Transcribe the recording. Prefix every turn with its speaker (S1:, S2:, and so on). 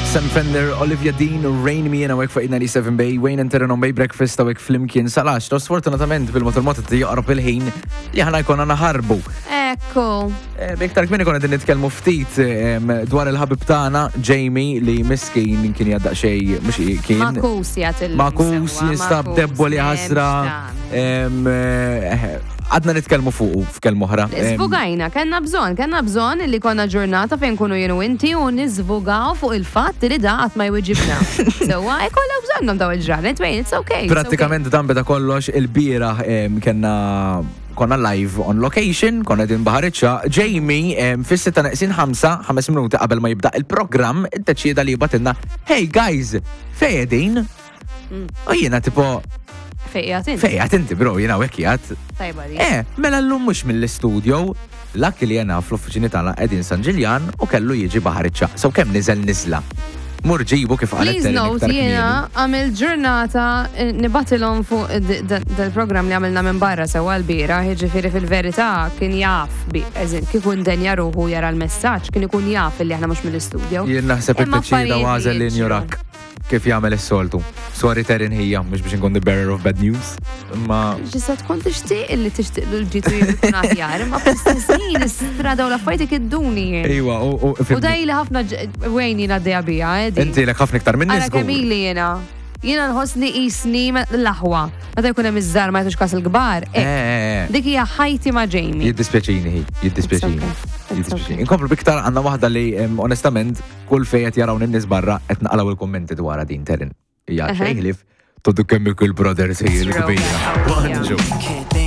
S1: Sam Fender, Olivia Dean, Rain Me in awek fuq 97 Bay, Wayne and Terran on Bay Breakfast awek flimkien sal-10. Sfortunatament bil-motor jaqrab il-ħin li ħana jkun naħarbu.
S2: Ekku.
S1: Biktar kmini konna din nitkellmu ftit dwar il-ħabib tagħna Jamie li miskin kien jaddaq xej mhux kien.
S2: Makus jagħti
S1: Makus jinstab debbo li ħasra. Għadna nitkellmu fuq f'kelmu oħra.
S2: Zvugajna, kenna bżon li konna ġurnata fejn kunu jenu inti u nizvugaw fuq il-fatt li da qatt ma jwiġibna. Sewa, kollha bżonnhom daw il-ġranet, wejn, it's okay.
S1: Pratikament dan beda kollox il-bira konna live on location, konna din Baħariċċa. Jamie fis-6 naqsin 5 minuti qabel ma jibda il-programm iddeċieda li jibatilna, hey guys, fejn u jiena tipo Fejjat inti, bro, jena wekkijat.
S2: Tajba di.
S1: Mela l-lum mux mill-studio, l-ak li jena fl-uffiċini tagħna qegħdin San Ġiljan u kellu jiġi Baħariċċa. So kemm niżel nizla. Murġibu kif qalet.
S2: Please note, jena għamil ġurnata nibatilhom fuq dal-programm li għamilna minn barra sewa l-bira, ġifieri fil-verità kien jaf kikun denja ruħu jara l-messaġġ, kien ikun jaf li aħna mhux mill-studio.
S1: Jien naħseb it-tiċċida għażel li njurak. Kif jagħmel is-soltu. Sorry Terrin hija mhux biex inkun the bearer of bad news. Ma
S2: ġisa tkun tixtieq li tixtieq l-ġitu jkun aħjar, imma fl-istessin is-strada u l-affarijiet idduni.
S1: Ejwa, u
S2: dajli ħafna wejn jiena għaddejja biha,
S1: Inti lek ħafna iktar minni żgur.
S2: Ara kemm ili jiena. Jiena nħossni qisni l-aħwa. Meta jkun hemm iż-żar ma jagħtux każ il-kbar. Dik hija ħajti ma' Jamie.
S1: Jiddispjaċini. Inkomplu biktar għandna waħda li onestament kull fejn qed jaraw in-nies barra qed naqalgħu il-kummenti dwar din Terrin. Hija xejn ħlief to the Chemical Brothers hija l-kbira.